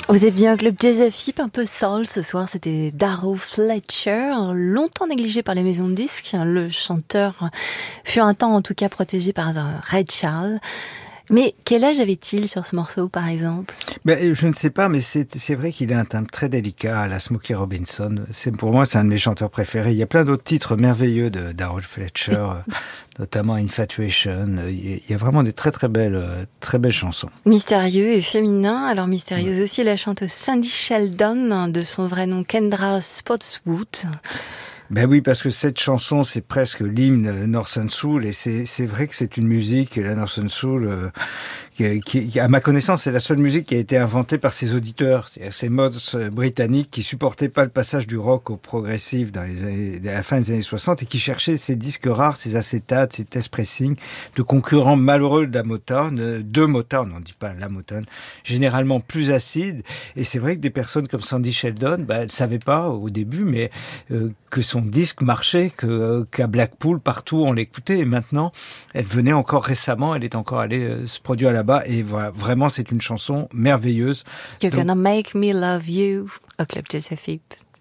Vous êtes bien au Club Jazz FM, un peu soul ce soir, c'était Darrow Fletcher, longtemps négligé par les maisons de disques. Le chanteur fut un temps en tout cas protégé par Ray Charles. Mais quel âge avait-il sur ce morceau, par exemple? Je ne sais pas, mais c'est vrai qu'il a un timbre très délicat à la Smokey Robinson. Pour moi, c'est un de mes chanteurs préférés. Il y a plein d'autres titres merveilleux de Darrow Fletcher, notamment Infatuation. Il y a vraiment des très très belles chansons. Mystérieux et féminin. Alors mystérieuse aussi la chanteuse Cindy Sheldon, de son vrai nom Kendra Spotswood. Oui, parce que cette chanson, c'est presque l'hymne Northern Soul, et c'est vrai que c'est une musique, la Northern Soul, qui, à ma connaissance, c'est la seule musique qui a été inventée par ses auditeurs, c'est-à-dire ces mods britanniques qui supportaient pas le passage du rock au progressif à la fin des années 60 et qui cherchaient ces disques rares, ces acétates, ces test pressing de concurrents malheureux de la Motown, on dit pas la Motown, généralement plus acides. Et c'est vrai que des personnes comme Sandy Sheldon, elles savaient pas au début, mais que son disque marchait, qu'à Blackpool, partout, on l'écoutait. Et maintenant, elle venait encore récemment, elle est encore allée se produire là-bas. Et voilà, vraiment, c'est une chanson merveilleuse. You're gonna make me love you, au Club Jazz FM.